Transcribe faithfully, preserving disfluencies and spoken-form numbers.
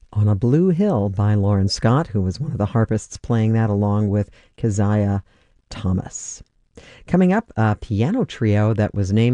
On a Blue Hill by Lauren Scott, who was one of the harpists playing that along with Keziah Thomas. Coming up, a piano trio that was named